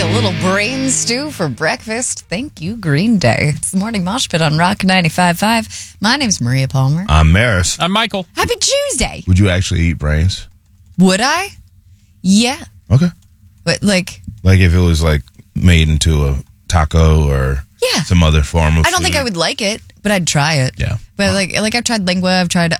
a little brain stew for breakfast. Thank you, Green Day. It's the Morning Mosh Pit on Rock 95.5. My name's Maria Palmer. I'm Maris. I'm Michael. Happy Tuesday. Would you actually eat brains? Would I? Yeah. Okay. But like if it was like made into a taco or some other form of I don't food. think I would like it, but I'd try it. Yeah. But like I've tried lingua, I've tried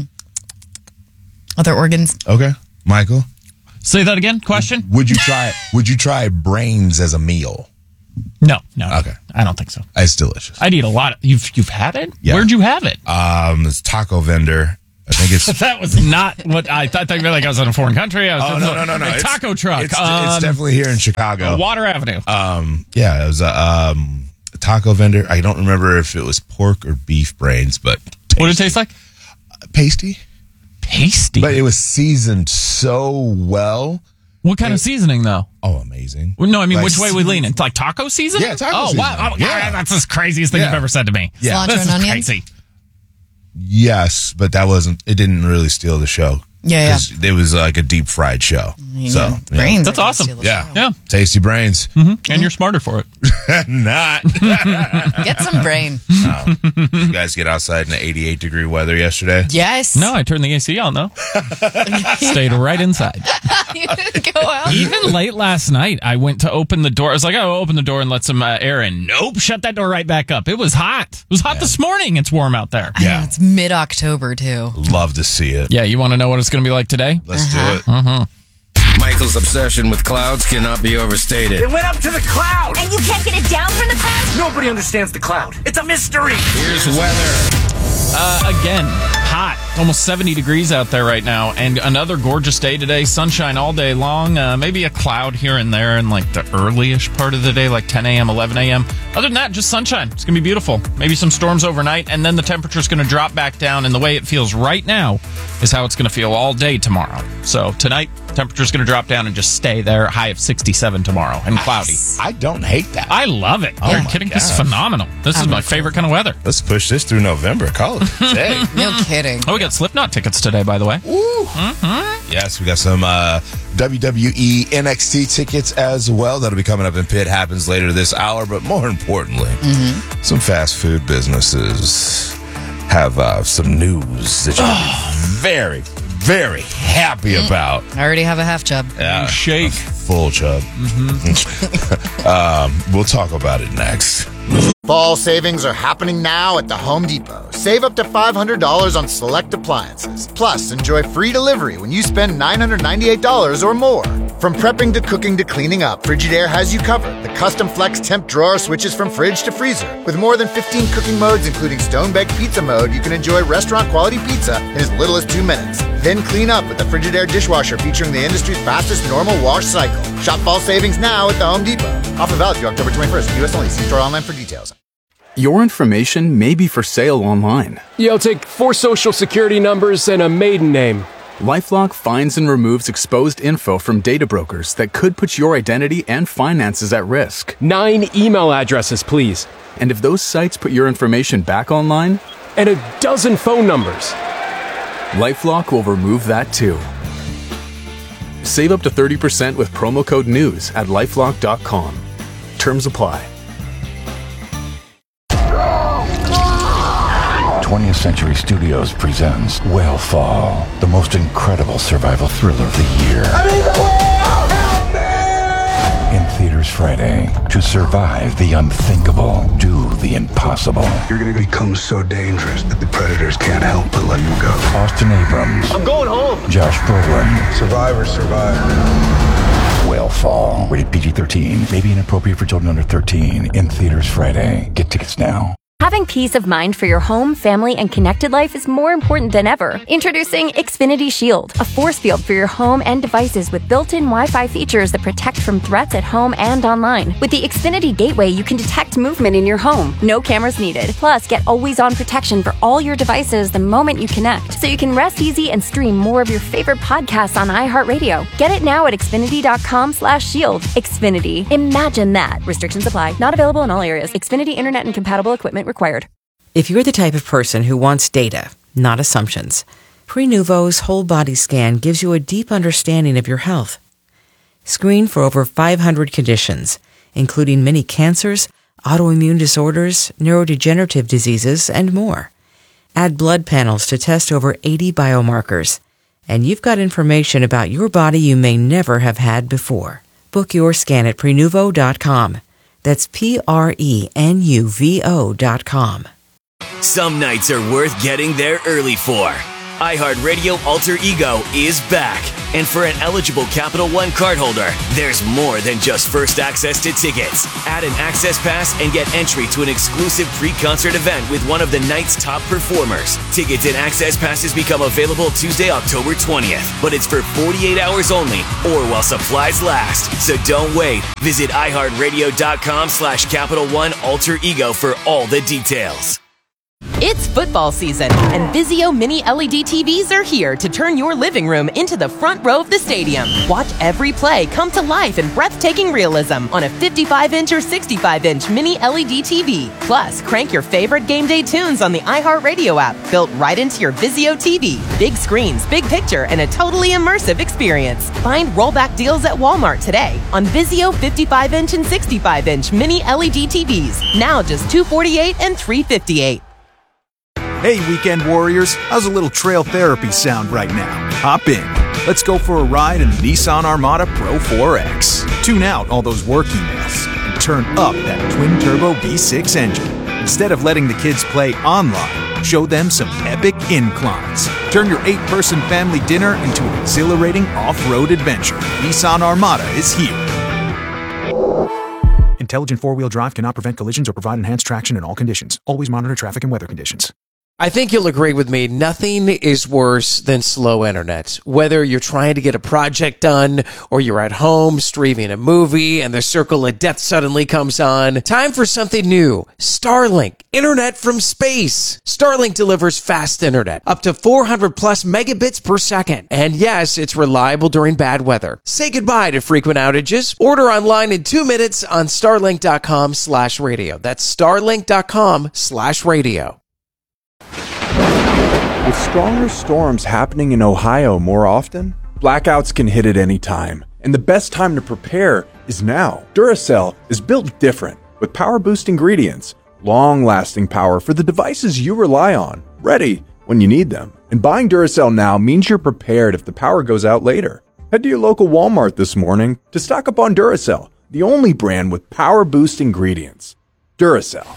other organs. Okay. Michael? Say that again. Question? Would you try brains as a meal? No. Okay. I don't think so. It's delicious. I'd eat a lot. You've had it? Yeah. Where'd you have it? This taco vendor. I think it's... That was not what I thought. You were like I was in a foreign country. I was no. A taco truck. It's definitely here in Chicago. Water Avenue. Yeah, it was a taco vendor. I don't remember if it was pork or beef brains, but... What did it taste like? Pasty. Pasty? But it was seasoned so well. What kind of seasoning, though? Oh, amazing. Well, no, I mean, Like which way we lean? It's like taco seasoning? Yeah, taco Oh, seasoning. wow. Yeah. That's the craziest thing Yeah. you've ever said to me. Yeah. Cilantro This and is onions? crazy. Yes, but it didn't really steal the show. Yeah. 'Cause it was like a deep fried show. So, yeah. Brains. That's are gonna awesome. steal the Yeah. show. Yeah. Tasty brains. And you're smarter for it. Not. Get some brain. You guys get outside in the 88-degree weather yesterday? Yes. No, I turned the AC on, though. Stayed right inside. You didn't go out. Even late last night, I went to open the door. I was like, oh, I'll open the door and let some air in. Nope, shut that door right back up. It was hot. It was hot this morning. It's warm out there. I know, it's mid-October, too. Love to see it. Yeah, you want to know what it's going to be like today? Let's do it. Michael's obsession with clouds cannot be overstated. It went up to the cloud. And you can't get it down from the clouds? Nobody understands the cloud. It's a mystery. Here's weather. Again, hot. Almost 70 degrees out there right now. And another gorgeous day today. Sunshine all day long. Maybe a cloud here and there in like the early-ish part of the day, like 10 a.m., 11 a.m. Other than that, just sunshine. It's going to be beautiful. Maybe some storms overnight. And then the temperature's going to drop back down. And the way it feels right now is how it's going to feel all day tomorrow. So tonight, temperature's going to drop down and just stay there. High of 67 tomorrow and cloudy. I don't hate that. I love it. Are you kidding? This is phenomenal. This is my favorite kind of weather. Let's push this through November. Call it a day. No kidding. Oh, we got Slipknot tickets today, by the way. Yes, we got some WWE NXT tickets as well. That'll be coming up in Pitt. Happens later this hour. But more importantly, some fast food businesses have some news that you're very, very happy about. I already have a half chub. Shake. Full chub. We'll talk about it next. Fall savings are happening now at the Home Depot. Save up to $500 on select appliances. Plus, enjoy free delivery when you spend $998 or more. From prepping to cooking to cleaning up, Frigidaire has you covered. The custom flex temp drawer switches from fridge to freezer. With more than 15 cooking modes, including stone-baked pizza mode, you can enjoy restaurant-quality pizza in as little as 2 minutes. Then clean up with the Frigidaire dishwasher featuring the industry's fastest normal wash cycle. Shop fall savings now at the Home Depot. Offer valid through October 21st. U.S. only. See store online for details. Your information may be for sale online. Yeah, I'll take 4 social security numbers and a maiden name. LifeLock finds and removes exposed info from data brokers that could put your identity and finances at risk. 9 email addresses, please. And if those sites put your information back online, And a dozen phone numbers. LifeLock will remove that too. Save up to 30% with promo code NEWS at lifelock.com. Terms apply. 20th Century Studios presents Whale the most incredible survival thriller of the year. In theaters Friday. To survive the unthinkable, do the impossible. You're going to become so dangerous that the predators can't help but let you go. Austin Abrams. I'm going home. Josh Brolin. Survivors survive. Whale rated PG-13. May be inappropriate for children under 13. In theaters Friday. Get tickets now. Having peace of mind for your home, family, and connected life is more important than ever. Introducing Xfinity Shield, a force field for your home and devices with built-in Wi-Fi features that protect from threats at home and online. With the Xfinity Gateway, you can detect movement in your home. No cameras needed. Plus, get always-on protection for all your devices the moment you connect, so you can rest easy and stream more of your favorite podcasts on iHeartRadio. Get it now at Xfinity.com/shield. Xfinity. Imagine that. Restrictions apply. Not available in all areas. Xfinity Internet and compatible equipment required. If you're the type of person who wants data, not assumptions, Prenuvo's whole body scan gives you a deep understanding of your health. Screen for over 500 conditions, including many cancers, autoimmune disorders, neurodegenerative diseases, and more. Add blood panels to test over 80 biomarkers. And you've got information about your body you may never have had before. Book your scan at Prenuvo.com. That's Prenuvo.com. Some nights are worth getting there early for. iHeartRadio Alter Ego is back. And for an eligible Capital One cardholder, there's more than just first access to tickets. Add an access pass and get entry to an exclusive pre-concert event with one of the night's top performers. Tickets and access passes become available Tuesday, October 20th. But it's for 48 hours only or while supplies last. So don't wait. Visit iHeartRadio.com/Capital One Alter Ego for all the details. It's football season, and Vizio Mini LED TVs are here to turn your living room into the front row of the stadium. Watch every play come to life in breathtaking realism on a 55-inch or 65-inch Mini LED TV. Plus, crank your favorite game day tunes on the iHeartRadio app, built right into your Vizio TV. Big screens, big picture, and a totally immersive experience. Find rollback deals at Walmart today on Vizio 55-inch and 65-inch Mini LED TVs. Now just $248 and $358. Hey, weekend warriors, how's a little trail therapy sound right now? Hop in. Let's go for a ride in the Nissan Armada Pro 4X. Tune out all those work emails and turn up that twin-turbo V6 engine. Instead of letting the kids play online, show them some epic inclines. Turn your 8-person family dinner into an exhilarating off-road adventure. Nissan Armada is here. Intelligent four-wheel drive cannot prevent collisions or provide enhanced traction in all conditions. Always monitor traffic and weather conditions. I think you'll agree with me. Nothing is worse than slow internet. Whether you're trying to get a project done or you're at home streaming a movie and the circle of death suddenly comes on. Time for something new. Starlink. Internet from space. Starlink delivers fast internet. Up to 400 plus megabits per second. And yes, it's reliable during bad weather. Say goodbye to frequent outages. Order online in 2 minutes on starlink.com/radio. That's starlink.com/radio. With stronger storms happening in Ohio more often, blackouts can hit at any time, and the best time to prepare is now. Duracell is built different, with power-boost ingredients, long-lasting power for the devices you rely on, ready when you need them. And buying Duracell now means you're prepared if the power goes out later. Head to your local Walmart this morning to stock up on Duracell, the only brand with power-boost ingredients. Duracell.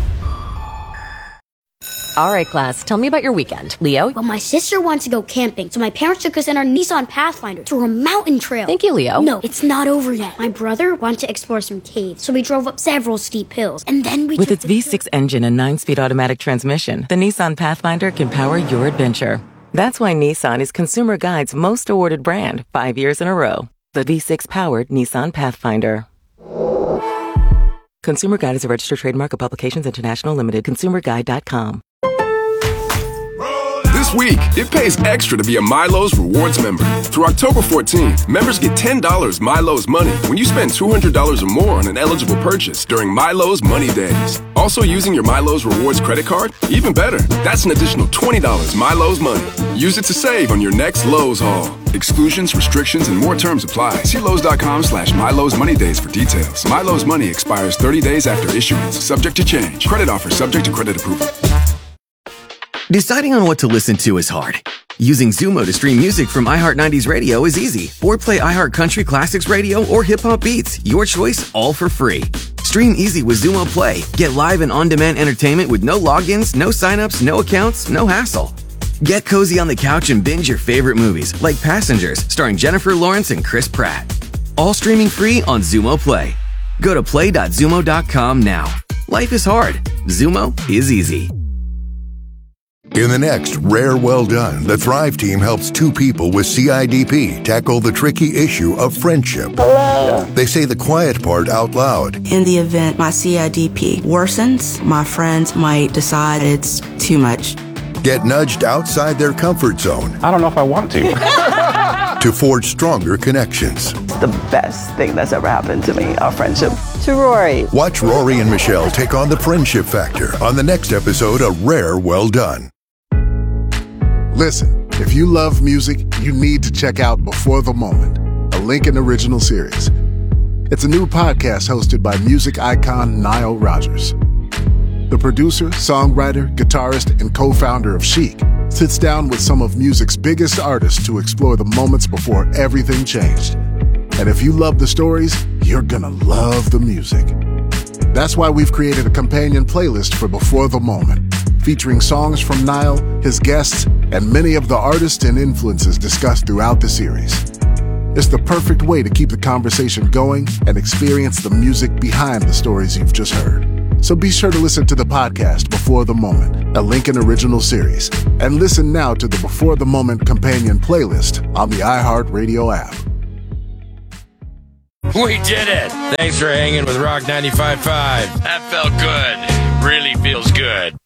All right, class, tell me about your weekend. Leo? Well, my sister wants to go camping, so my parents took us in our Nissan Pathfinder to a mountain trail. Thank you, Leo. No, it's not over yet. My brother wanted to explore some caves, so we drove up several steep hills, and then we With its V6 engine and 9-speed automatic transmission, the Nissan Pathfinder can power your adventure. That's why Nissan is Consumer Guide's most awarded brand 5 years in a row. The V6-powered Nissan Pathfinder. Consumer Guide is a registered trademark of Publications International Limited. ConsumerGuide.com. This week, it pays extra to be a Milo's Rewards member. Through October 14th, members get $10 Milo's Money when you spend $200 or more on an eligible purchase during Milo's Money Days. Also using your Milo's Rewards credit card? Even better, that's an additional $20 Milo's Money. Use it to save on your next Lowe's haul. Exclusions, restrictions, and more terms apply. See Lowe's.com/Milo's Money Days for details. Milo's Money expires 30 days after issuance, subject to change. Credit offer subject to credit approval. Deciding on what to listen to is hard. Using Zumo to stream music from iHeart 90s Radio is easy. Or play iHeart Country Classics Radio or Hip Hop Beats. Your choice, all for free. Stream easy with Zumo Play. Get live and on-demand entertainment with no logins, no signups, no accounts, no hassle. Get cozy on the couch and binge your favorite movies, like Passengers, starring Jennifer Lawrence and Chris Pratt. All streaming free on Zumo Play. Go to play.zumo.com now. Life is hard. Zumo is easy. In the next Rare Well Done, the Thrive team helps two people with CIDP tackle the tricky issue of friendship. Hello. They say the quiet part out loud. In the event my CIDP worsens, my friends might decide it's too much. Get nudged outside their comfort zone. I don't know if I want to. To forge stronger connections. The best thing that's ever happened to me, our friendship. To Rory. Watch Rory and Michelle take on the friendship factor on the next episode of Rare Well Done. Listen, if you love music, you need to check out Before the Moment, a Lincoln Original Series. It's a new podcast hosted by music icon Nile Rodgers. The producer, songwriter, guitarist, and co-founder of Chic sits down with some of music's biggest artists to explore the moments before everything changed. And if you love the stories, you're gonna love the music. That's why we've created a companion playlist for Before the Moment, featuring songs from Nile, his guests, and many of the artists and influences discussed throughout the series. It's the perfect way to keep the conversation going and experience the music behind the stories you've just heard. So be sure to listen to the podcast Before the Moment, a Lincoln Original Series, and listen now to the Before the Moment companion playlist on the iHeartRadio app. We did it! Thanks for hanging with Rock 95.5. That felt good. Really feels good.